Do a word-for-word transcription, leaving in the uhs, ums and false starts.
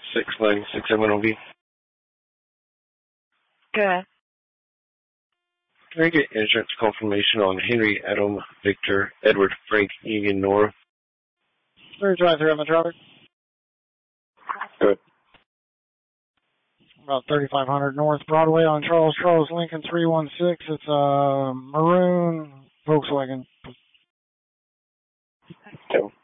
six nine six seven O B. Good. Can I get insurance confirmation on Henry, Adam, Victor, Edward, Frank, Egan, Nora? three twenty-three on the traffic. Good. About thirty-five hundred North Broadway on Charles Charles Lincoln three one six. It's a maroon Volkswagen. Okay.